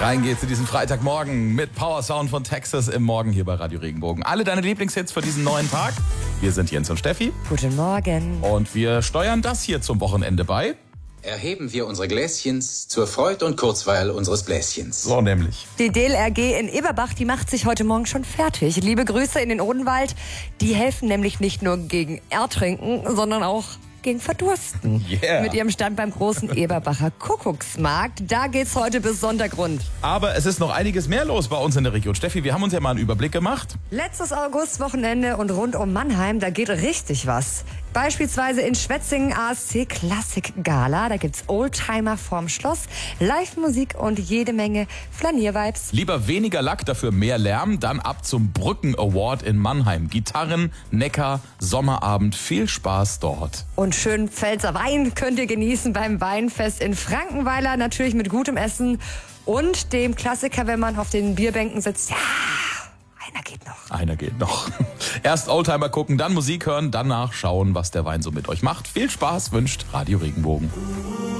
Rein geht's in diesen Freitagmorgen mit Power Sound von Texas im Morgen hier bei Radio Regenbogen. Alle deine Lieblingshits für diesen neuen Tag. Wir sind Jens und Steffi. Guten Morgen. Und wir steuern das hier zum Wochenende bei. Erheben wir unsere Gläschens zur Freud und Kurzweil unseres Bläschens. So nämlich. Die DLRG in Eberbach, die macht sich heute Morgen schon fertig. Liebe Grüße in den Odenwald. Die helfen nämlich nicht nur gegen Ertrinken, sondern auch gegen Verdursten. Yeah. Mit ihrem Stand beim großen Eberbacher Kuckucksmarkt. Da geht's heute bis Sonntag rund. Aber es ist noch einiges mehr los bei uns in der Region. Steffi, wir haben uns ja mal einen Überblick gemacht. Letztes Augustwochenende und rund um Mannheim, da geht richtig was. Beispielsweise in Schwetzingen ASC Klassik Gala. Da gibt's Oldtimer vorm Schloss, Live-Musik und jede Menge Flaniervibes. Lieber weniger Lack, dafür mehr Lärm. Dann ab zum Brücken Award in Mannheim. Gitarren, Neckar, Sommerabend. Viel Spaß dort. Und schön Pfälzer Wein könnt ihr genießen beim Weinfest in Frankenweiler. Natürlich mit gutem Essen und dem Klassiker, wenn man auf den Bierbänken sitzt. Ja, einer geht noch. Einer geht noch. Erst Oldtimer gucken, dann Musik hören, danach schauen, was der Wein so mit euch macht. Viel Spaß wünscht Radio Regenbogen.